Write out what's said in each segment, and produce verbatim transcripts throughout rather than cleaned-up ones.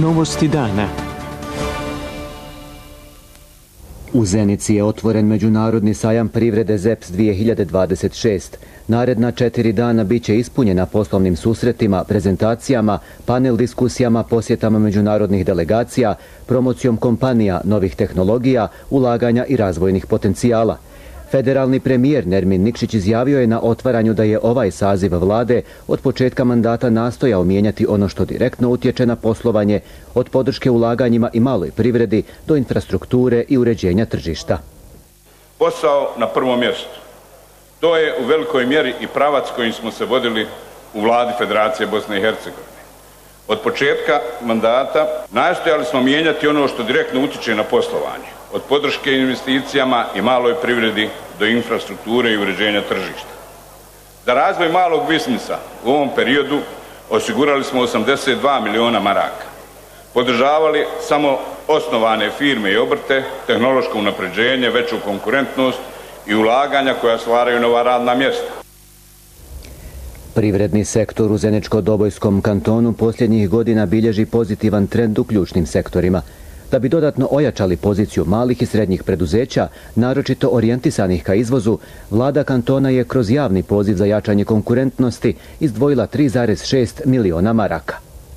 Novosti dana. U Zenici je otvoren Međunarodni sajam privrede Z E P S dvije hiljade dvadeset šest. Naredna četiri dana bit će ispunjena poslovnim susretima, prezentacijama, panel diskusijama, posjetama međunarodnih delegacija, promocijom kompanija, novih tehnologija, ulaganja i razvojnih potencijala. Federalni premijer Nermin Nikšić izjavio je na otvaranju da je ovaj saziv vlade od početka mandata nastojao mijenjati ono što direktno utječe na poslovanje, od podrške ulaganjima i maloj privredi do infrastrukture i uređenja tržišta. Posao na prvom mjestu. To je u velikoj mjeri i pravac kojim smo se vodili u vladi Federacije Bosne i Hercegovine. Od početka mandata nastojali smo mijenjati ono što direktno utječe na poslovanje, od podrške investicijama i maloj privredi do infrastrukture i uređenja tržišta. Za razvoj malog biznisa u ovom periodu osigurali smo osamdeset dva miliona maraka. Podržavali samo osnovane firme i obrte, tehnološko unapređenje, veću konkurentnost i ulaganja koja stvaraju nova radna mjesta. Privredni sektor u Zeničko-Dobojskom kantonu posljednjih godina bilježi pozitivan trend u ključnim sektorima. Da bi dodatno ojačali poziciju malih i srednjih preduzeća, naročito orijentisanih ka izvozu, vlada kantona je kroz javni poziv za jačanje konkurentnosti izdvojila tri zarez šest miliona maraka.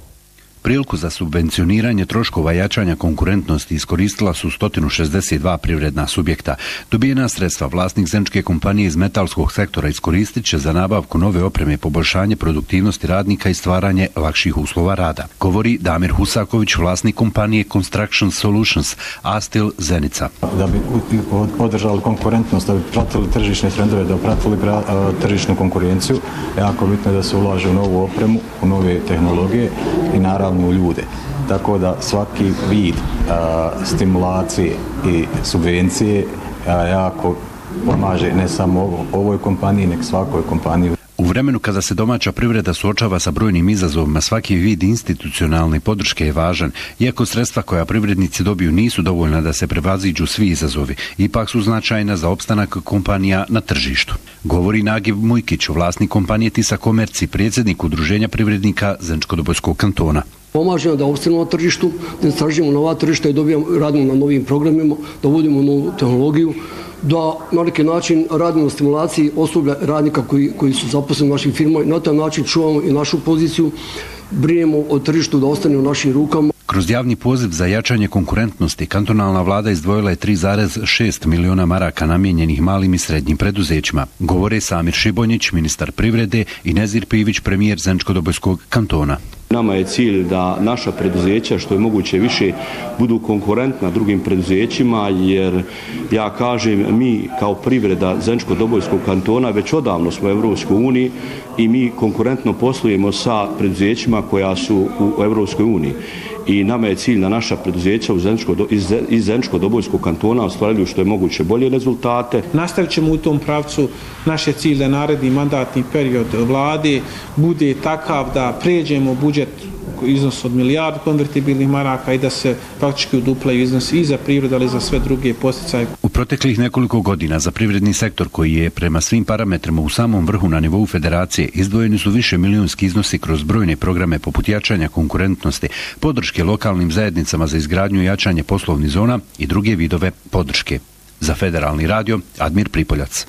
Priliku za subvencioniranje troškova jačanja konkurentnosti iskoristila su sto šezdeset dva privredna subjekta. Dobijena sredstva vlasnik zeničke kompanije iz metalskog sektora iskoristit će za nabavku nove opreme, poboljšanje produktivnosti radnika i stvaranje lakših uslova rada. Govori Damir Husaković, vlasnik kompanije Construction Solutions, Astil Zenica. Da bi podržali konkurentnost, da bi pratili tržišne trendove, da bi pratili tržišnu konkurenciju, jako bitno je da se ulaže u novu opremu, u nove tehnologije i naravno u ljude. Tako da svaki vid a, stimulacije i subvencije a, jako pomaže ne samo ovo, ovoj kompaniji, nek svakoj kompaniji. U vremenu kada se domaća privreda suočava sa brojnim izazovima, svaki vid institucionalne podrške je važan. Iako sredstva koja privrednici dobiju nisu dovoljna da se prevaziđu svi izazovi, ipak su značajna za opstanak kompanija na tržištu. Govori Nagib Mujkić, vlasnik kompanije Tisa Komerci, predsjednik Udruženja privrednika Zeničko-Dobojskog kantona. Pomažemo da opstanemo na tržištu, da istražujemo nova tržišta i dobijamo, radimo na novim programima, da uvodimo novu tehnologiju, da na neki način radimo na stimulaciji osoblja radnika koji, koji su zaposleni u našim firmama i na taj način čuvamo i našu poziciju, brinemo o tržištu da ostane u našim rukama. Kroz javni poziv za jačanje konkurentnosti, kantonalna vlada izdvojila je tri zarez šest miliona maraka namijenjenih malim i srednjim preduzećima. Govore Samir Šibonjić, ministar privrede, i Nezir Pivić, premijer Zeničko-Dobojskog kantona. Nama je cilj da naša preduzeća što je moguće više budu konkurentna drugim preduzećima, jer ja kažem, mi kao privreda Zeničko-Dobojskog kantona već odavno smo u Evropskoj uniji i mi konkurentno poslujemo sa preduzećima koja su u Evropskoj uniji. I nama je cilj da naša preduzeća u Zeničko, iz Zeničko-Dobojskog kantona ostvaruju što je moguće bolje rezultate. Nastavit ćemo u tom pravcu. Naš je cilj da naredni mandatni period vlade bude takav da pređemo budžet iznos od milijardu konvertibilnih maraka i da se praktički uduplaju iznosi i za privredu, ali i za sve druge posticaje. U proteklih nekoliko godina za privredni sektor, koji je prema svim parametrima u samom vrhu na nivou federacije, izdvojeni su više milionski iznosi kroz brojne programe poput jačanja konkurentnosti, podrške lokalnim zajednicama za izgradnju i jačanje poslovnih zona i druge vidove podrške. Za Federalni radio, Admir Pripoljac.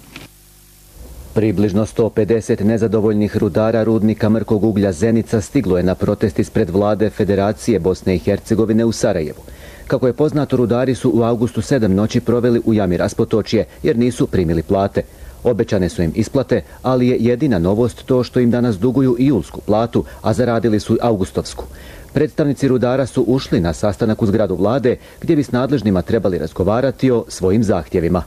Približno sto pedeset nezadovoljnih rudara rudnika mrkog uglja Zenica stiglo je na protest ispred vlade Federacije Bosne i Hercegovine u Sarajevu. Kako je poznato, rudari su u avgustu sedam noći proveli u jami Raspotočje jer nisu primili plate. Obećane su im isplate, ali je jedina novost to što im danas duguju i julsku platu, a zaradili su augustovsku. Predstavnici rudara su ušli na sastanak u zgradu vlade gdje bi s nadležnima trebali razgovarati o svojim zahtjevima.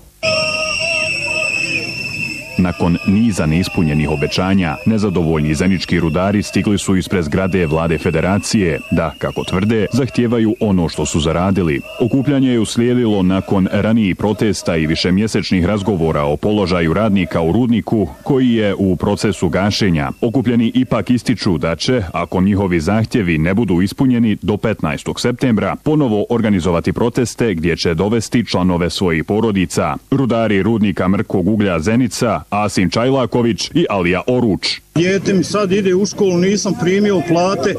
Nakon niza neispunjenih obećanja, nezadovoljni zenički rudari stigli su ispred zgrade vlade Federacije da, kako tvrde, zahtijevaju ono što su zaradili. Okupljanje je uslijedilo nakon ranijih protesta i višemjesečnih razgovora o položaju radnika u rudniku koji je u procesu gašenja. Okupljeni ipak ističu da će, ako njihovi zahtjevi ne budu ispunjeni do petnaestog septembra, ponovo organizovati proteste gdje će dovesti članove svojih porodica. Rudari rudnika mrkog uglja Zenica, Asim Čajlaković i Alija Oruč. Dijete mi sad ide u školu, nisam primio plate.